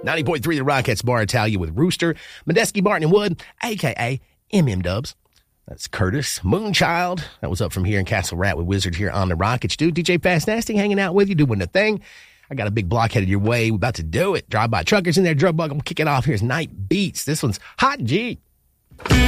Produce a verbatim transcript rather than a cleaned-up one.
ninety point three The Rockettes, Bar Italia with Rooster, Medeski, Barton, and Wood, a k a. M M Dubs. That's Curtis Moonchild. That was up from here in Castle Rat with Wizard here on the Rockets. Dude, D J Fast Nasty hanging out with you, doing the thing. I got a big block headed your way. We're about to do it. Drive-by truckers in there, drug bug. I'm kicking off. Here's Night Beats. This one's Hot G.